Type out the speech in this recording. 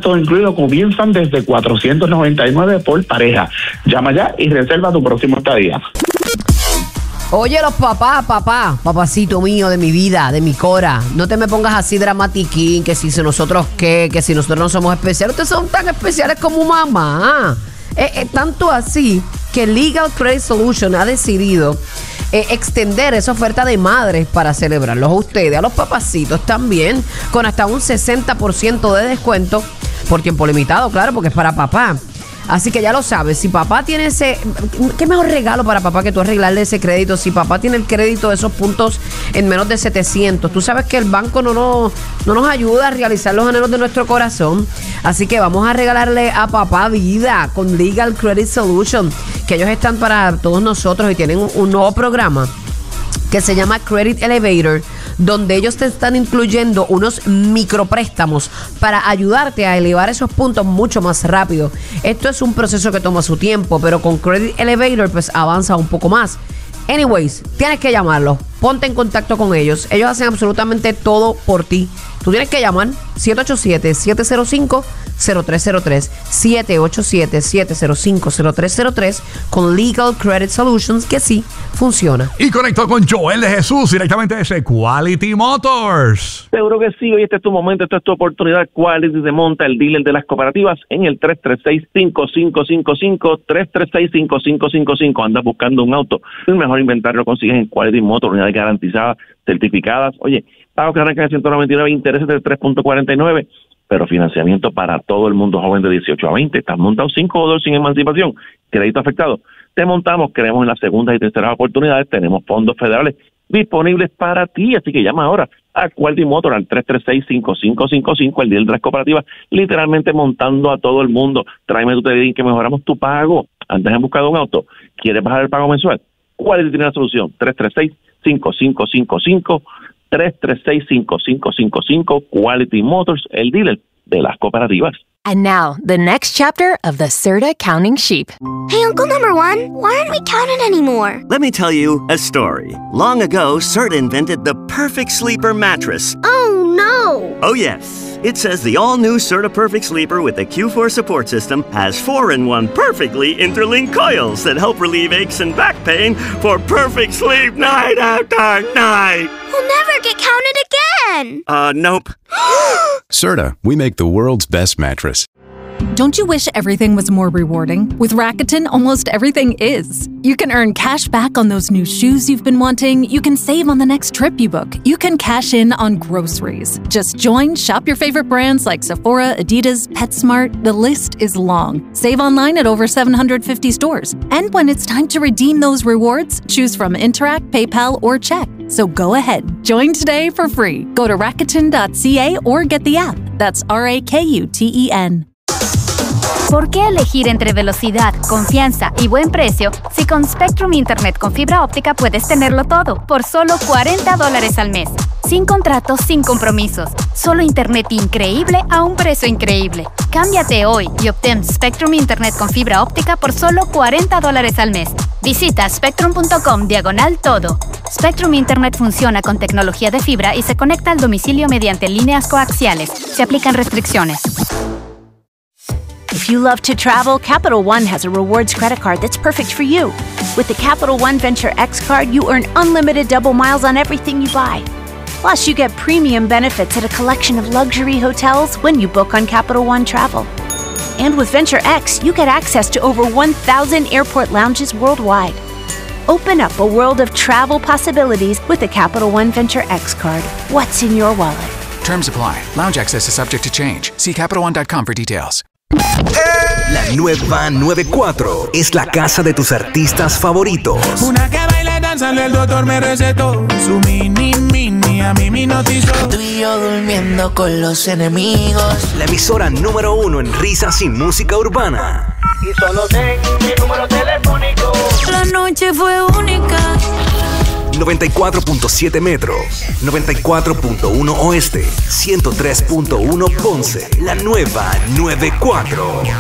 todo incluido, comienzan desde $499 por pareja. Llama ya y reserva tu próximo estadía. Oye, los papacito mío de mi vida, de mi cora, no te me pongas así dramatiquín, que si nosotros qué, que si nosotros no somos especiales. Ustedes son tan especiales como mamá. Tanto así que Legal Credit Solution ha decidido extender esa oferta de madres para celebrarlos a ustedes, a los papacitos también, con hasta un 60% de descuento por tiempo limitado, claro, porque es para papá. Así que ya lo sabes, si papá tiene ¿qué mejor regalo para papá que tú arreglarle ese crédito? Si papá tiene el crédito de esos puntos en menos de 700, tú sabes que el banco no nos ayuda a realizar los anhelos de nuestro corazón. Así que vamos a regalarle a papá vida con Legal Credit Solution, que ellos están para todos nosotros y tienen un nuevo programa que se llama Credit Elevator, donde ellos te están incluyendo unos micropréstamos para ayudarte a elevar esos puntos mucho más rápido. Esto es un proceso que toma su tiempo, pero con Credit Elevator pues avanza un poco más. Anyways, tienes que llamarlos, ponte en contacto con ellos. Ellos hacen absolutamente todo por ti. Tú tienes que llamar 787-705-0303, 787-705-0303 con Legal Credit Solutions, que sí funciona. Y conecto con Joel de Jesús directamente desde Quality Motors. Seguro que sí, hoy este es tu momento, esta es tu oportunidad. Quality te monta, el dealer de las cooperativas, en el 336-5555, 336-5555. Andas buscando un auto, el mejor inventario lo consigues en Quality Motors, unidades garantizadas, certificadas. Oye, pago que arranca de 199, intereses de 3.49, pero financiamiento para todo el mundo joven de 18 a 20. Estás montado $5 sin emancipación, crédito afectado. Te montamos, creemos en las segundas y terceras oportunidades, tenemos fondos federales disponibles para ti, así que llama ahora a Quality Motor al 336-5555, el dealer de las cooperativas, literalmente montando a todo el mundo. Tráeme tu TDI que mejoramos tu pago. Antes en busca de un auto, ¿quieres bajar el pago mensual? Quality tiene la solución, 336-5555, 336-5555, Quality Motors, el dealer de las cooperativas. And now, the next chapter of the Serta Counting Sheep. Hey, Uncle Number One, why aren't we counting anymore? Let me tell you a story. Long ago, Serta invented the perfect sleeper mattress. Oh, no. Oh, yes. It says the all-new Serta Perfect Sleeper with the Q4 support system has 4-in-1 perfectly interlinked coils that help relieve aches and back pain for perfect sleep night after night. We'll never get counted again. Nope. Serta, we make the world's best mattress. Don't you wish everything was more rewarding? With Rakuten, almost everything is. You can earn cash back on those new shoes you've been wanting. You can save on the next trip you book. You can cash in on groceries. Just join, shop your favorite brands like Sephora, Adidas, PetSmart. The list is long. Save online at over 750 stores. And when it's time to redeem those rewards, choose from Interac, PayPal, or check. So go ahead. Join today for free. Go to Rakuten.ca or get the app. That's Rakuten. ¿Por qué elegir entre velocidad, confianza y buen precio si con Spectrum Internet con fibra óptica puedes tenerlo todo por solo $40 al mes? Sin contratos, sin compromisos. Solo internet increíble a un precio increíble. Cámbiate hoy y obtén Spectrum Internet con fibra óptica por solo $40 al mes. Visita spectrum.com/todo. Spectrum Internet funciona con tecnología de fibra y se conecta al domicilio mediante líneas coaxiales. Se aplican restricciones. If you love to travel, Capital One has a rewards credit card that's perfect for you. With the Capital One Venture X card, you earn unlimited double miles on everything you buy. Plus, you get premium benefits at a collection of luxury hotels when you book on Capital One Travel. And with Venture X, you get access to over 1,000 airport lounges worldwide. Open up a world of travel possibilities with the Capital One Venture X card. What's in your wallet? Terms apply. Lounge access is subject to change. See CapitalOne.com for details. La nueva 94 es la casa de tus artistas favoritos. Una que baila danzando, el doctor me recetó. Su mini, a mí me notizó. Tú y yo durmiendo con los enemigos. La emisora número 1 en risas y música urbana. Y solo tengo mi número telefónico. La noche fue única. 94.7 Metro, 94.1 Oeste, 103.1 Ponce. La nueva 94.